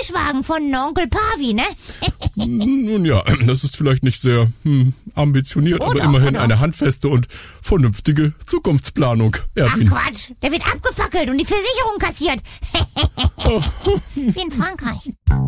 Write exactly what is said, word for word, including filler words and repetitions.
Mietwagen von Onkel Pavi, ne? Nun ja, das ist vielleicht nicht sehr hm, ambitioniert, Oh aber doch, immerhin oh doch. eine handfeste und vernünftige Zukunftsplanung, Ach Erwin. Quatsch, der wird abgefackelt und die Versicherung kassiert. Oh. Wie in Frankreich.